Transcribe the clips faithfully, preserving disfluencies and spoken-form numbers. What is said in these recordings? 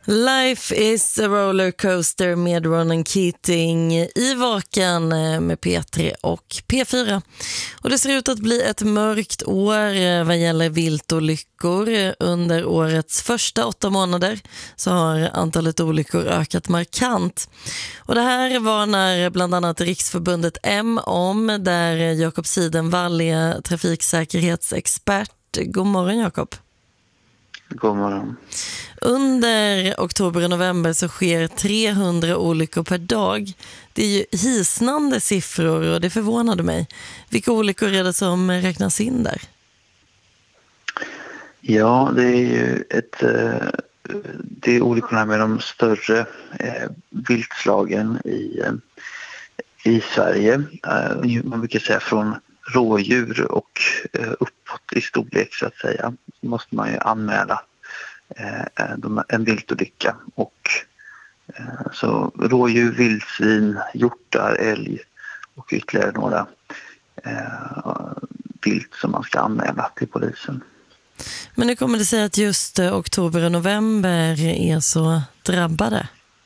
Life is a rollercoaster med Ronan Keating i Vaken med P tre och P fyra. Och det ser ut att bli ett mörkt år vad gäller viltolyckor. Under årets första åtta månader så har antalet olyckor ökat markant. Och det här var när bland annat Riksförbundet M om, där Jakob Sidenvall är trafiksäkerhetsexpert. God morgon Jakob. God morgon. Under oktober och november så sker trehundra olyckor per dag. Det är ju hisnande siffror och det förvånade mig. Vilka olyckor är det som räknas in där? Ja, det är ju ett, det är olyckorna med de större viltslagen i, i Sverige. Man brukar säga från rådjur och uppåt i storlek så att säga. Så måste man ju anmäla en viltolycka. Och så rådjur, vildsvin, hjortar, älg och ytterligare några vilt som man ska anmäla till polisen. Men hur kommer det sig att just oktober och november är så drabbade?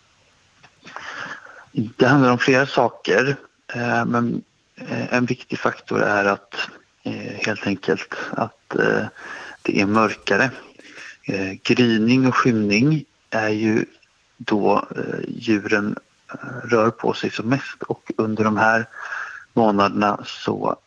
Det handlar om flera saker, men en viktig faktor är att helt enkelt att det är mörkare. Gryning och skymning är ju då djuren rör på sig som mest, och under de här månaderna så